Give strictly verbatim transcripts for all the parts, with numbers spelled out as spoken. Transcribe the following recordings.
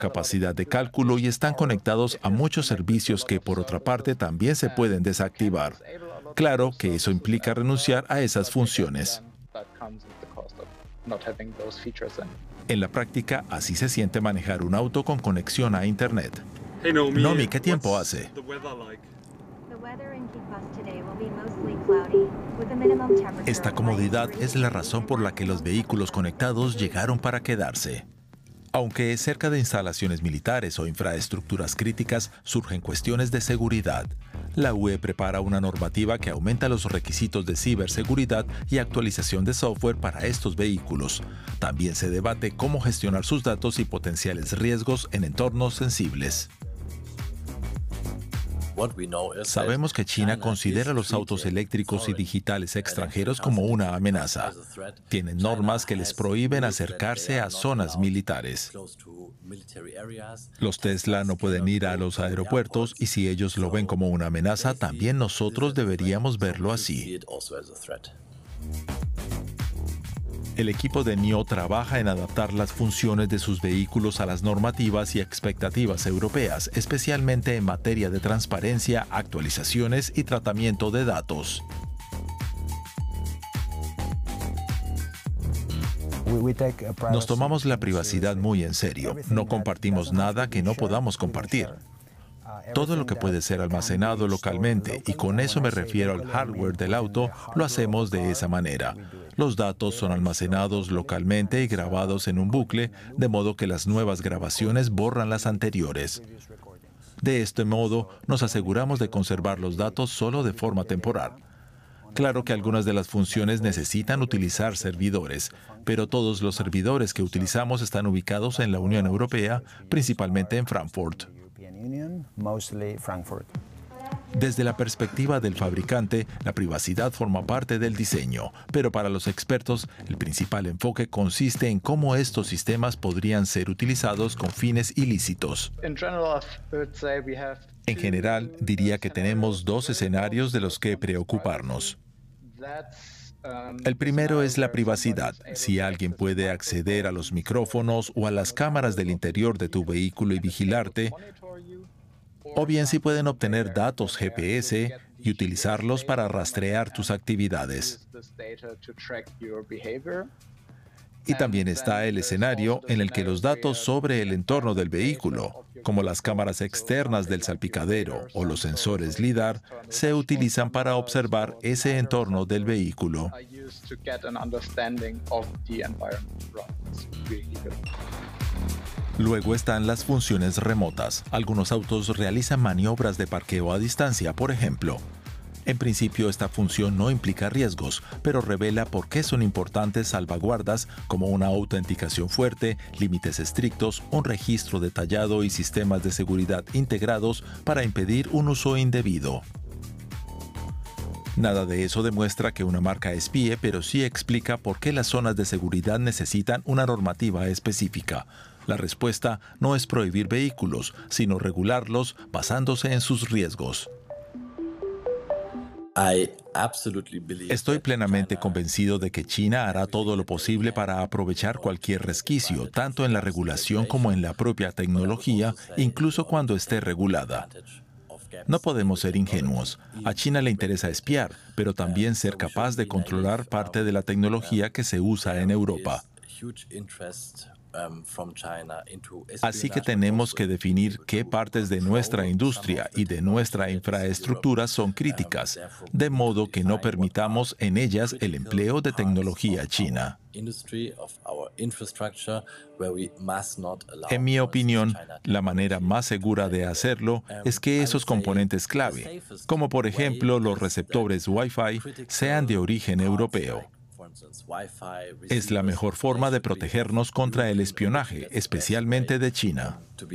capacidad de cálculo y están conectados a muchos servicios que, por otra parte, también se pueden desactivar. Claro que eso implica renunciar a esas funciones. En la práctica, así se siente manejar un auto con conexión a Internet. Nomi, ¿qué tiempo hace? Esta comodidad es la razón por la que los vehículos conectados llegaron para quedarse. Aunque cerca de instalaciones militares o infraestructuras críticas surgen cuestiones de seguridad, la U E prepara una normativa que aumenta los requisitos de ciberseguridad y actualización de software para estos vehículos. También se debate cómo gestionar sus datos y potenciales riesgos en entornos sensibles. Sabemos que China considera los autos eléctricos y digitales extranjeros como una amenaza. Tienen normas que les prohíben acercarse a zonas militares. Los Tesla no pueden ir a los aeropuertos y si ellos lo ven como una amenaza, también nosotros deberíamos verlo así. El equipo de N I O trabaja en adaptar las funciones de sus vehículos a las normativas y expectativas europeas, especialmente en materia de transparencia, actualizaciones y tratamiento de datos. Nos tomamos la privacidad muy en serio. No compartimos nada que no podamos compartir. Todo lo que puede ser almacenado localmente, y con eso me refiero al hardware del auto, lo hacemos de esa manera. Los datos son almacenados localmente y grabados en un bucle, de modo que las nuevas grabaciones borran las anteriores. De este modo, nos aseguramos de conservar los datos solo de forma temporal. Claro que algunas de las funciones necesitan utilizar servidores, pero todos los servidores que utilizamos están ubicados en la Unión Europea, principalmente en Frankfurt. Desde la perspectiva del fabricante, la privacidad forma parte del diseño, pero para los expertos, el principal enfoque consiste en cómo estos sistemas podrían ser utilizados con fines ilícitos. En general, diría que tenemos dos escenarios de los que preocuparnos. El primero es la privacidad. Si alguien puede acceder a los micrófonos o a las cámaras del interior de tu vehículo y vigilarte, o bien si pueden obtener datos G P S y utilizarlos para rastrear tus actividades. Y también está el escenario en el que los datos sobre el entorno del vehículo, como las cámaras externas del salpicadero o los sensores LIDAR, se utilizan para observar ese entorno del vehículo. Luego están las funciones remotas. Algunos autos realizan maniobras de parqueo a distancia, por ejemplo. En principio, esta función no implica riesgos, pero revela por qué son importantes salvaguardas como una autenticación fuerte, límites estrictos, un registro detallado y sistemas de seguridad integrados para impedir un uso indebido. Nada de eso demuestra que una marca espíe, pero sí explica por qué las zonas de seguridad necesitan una normativa específica. La respuesta no es prohibir vehículos, sino regularlos basándose en sus riesgos. Estoy plenamente convencido de que China hará todo lo posible para aprovechar cualquier resquicio, tanto en la regulación como en la propia tecnología, incluso cuando esté regulada. No podemos ser ingenuos. A China le interesa espiar, pero también ser capaz de controlar parte de la tecnología que se usa en Europa. Así que tenemos que definir qué partes de nuestra industria y de nuestra infraestructura son críticas, de modo que no permitamos en ellas el empleo de tecnología china. En mi opinión, la manera más segura de hacerlo es que esos componentes clave, como por ejemplo los receptores Wi-Fi, sean de origen europeo. Es la mejor forma de protegernos contra el espionaje, especialmente de China.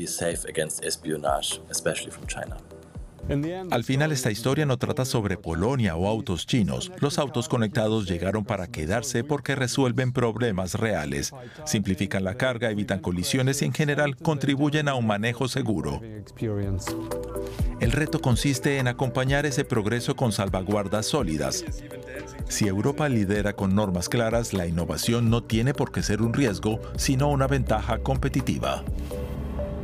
Al final, esta historia no trata sobre Polonia o autos chinos. Los autos conectados llegaron para quedarse porque resuelven problemas reales, simplifican la carga, evitan colisiones y en general contribuyen a un manejo seguro. El reto consiste en acompañar ese progreso con salvaguardas sólidas. Si Europa lidera con normas claras, la innovación no tiene por qué ser un riesgo, sino una ventaja competitiva.